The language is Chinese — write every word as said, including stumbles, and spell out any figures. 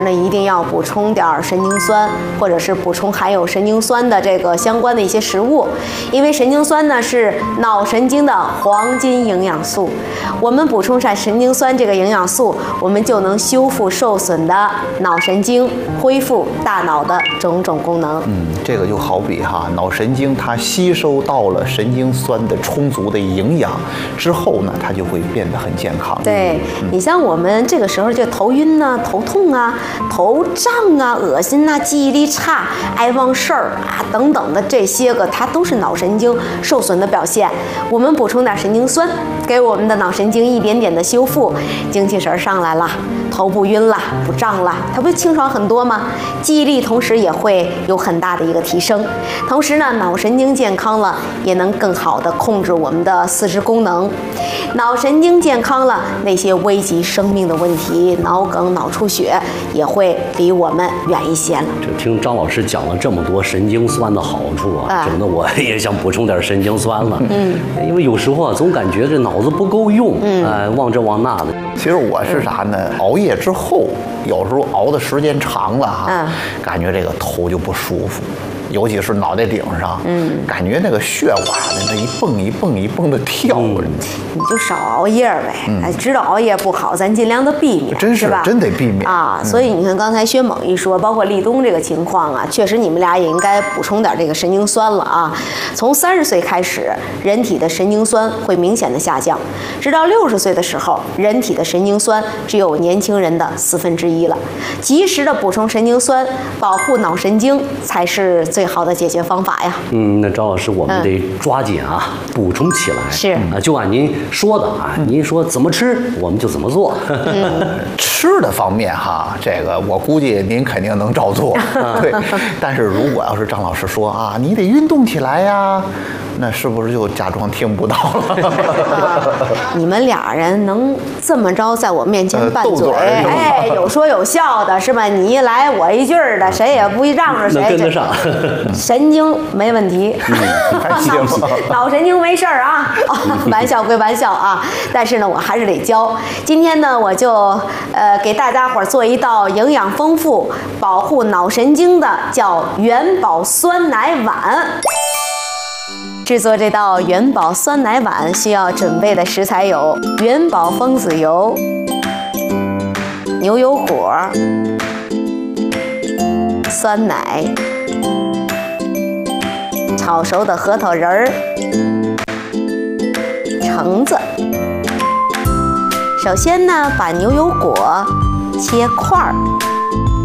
那一定要补充点神经酸，或者是补充含有神经酸的这个相关的一些食物，因为神经酸呢是脑神经的黄金营养素。我们补充上神经酸这个营养素，我们就能修复受损的脑神经，恢复大脑的种种功能。 嗯，这个就好比哈，脑神经它吸收到了神经酸的充足的营养之后呢，它就会变得很健康。 对、嗯、你像我们这个时候就头晕呐、啊、头痛啊、头胀啊、恶心呐、啊、记忆力差、爱忘事儿啊等等的这些个，它都是脑神经受损的表现。我们补充点神经酸，给我们的脑神经一点点的修复，精气神上来了，头不晕了，不胀了，它不就清爽很多吗？记忆力同时也会有很大的一个提升。同时呢，脑神经健康了，也能更好的控制我们的四肢功能。脑神经健康了，那些危及生命的问题，脑梗、脑出血也会离我们远一些了。 这听张老师讲了这么多神经酸的好处啊，啊整的我也想补充点神经酸了。嗯，因为有时候啊，总感觉这脑子不够用，嗯，哎、呃，忘这忘那的。 其实我是啥呢？熬夜之后，有时候熬的时间长了哈，嗯、感觉这个头就不舒服。尤其是脑袋顶上，嗯，感觉那个血管的那一蹦一蹦一蹦的跳，嗯、 你就少熬夜呗。嗯、哎，知道熬夜不好，咱尽量的避免， 真是吧？ 真得避免啊！嗯、所以你看刚才薛猛一说，包括立冬这个情况啊，确实你们俩也应该补充点这个神经酸了啊。从三十岁开始，人体的神经酸会明显的下降，直到六十岁的时候，人体的神经酸只有年轻人的四分之一了。及时的补充神经酸，保护脑神经才是最。最好的解决方法呀。 嗯，那张老师，我们得抓紧啊，嗯、补充起来。 是啊，就按您说的啊，嗯、您说怎么吃，我们就怎么做。 嗯、吃的方面哈，这个我估计您肯定能照做。对，但是如果要是张老师说啊，你得运动起来呀，那是不是就假装听不到了？ 啊、你们俩人能这么着在我面前拌嘴，呃、哎，有说有笑的是吧？你一来我一句儿的，谁也不让着谁。 跟得上， 神经没问题，嗯、脑神经没事儿啊。玩笑归玩笑啊，但是呢，我还是得教。今天呢，我就呃给大家伙儿做一道营养丰富、保护脑神经的，叫元宝酸奶碗。制作这道元宝酸奶碗需要准备的食材有元宝蜂子油、牛油果、酸奶、炒熟的核桃仁儿、橙子。首先呢，把牛油果切块儿。